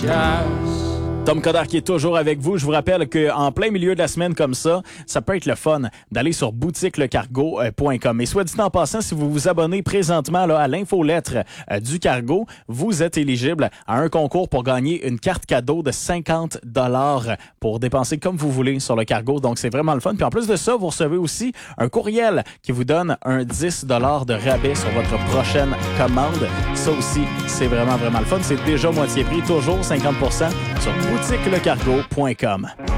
Tom Coderre qui est toujours avec vous. Je vous rappelle qu'en plein milieu de la semaine comme ça peut être le fun d'aller sur boutiquelecargo.com. Et soit dit en passant, si vous vous abonnez présentement là, à l'infolettre du Cargo, vous êtes éligible à un concours pour gagner une carte cadeau de 50 $ pour dépenser comme vous voulez sur le Cargo. Donc, c'est vraiment le fun. Puis en plus de ça, vous recevez aussi un courriel qui vous donne un 10 $ de rabais sur votre prochaine commande. Ça aussi, c'est vraiment, vraiment le fun. C'est déjà moitié prix, toujours 50 % sur boutiquelecargo.com.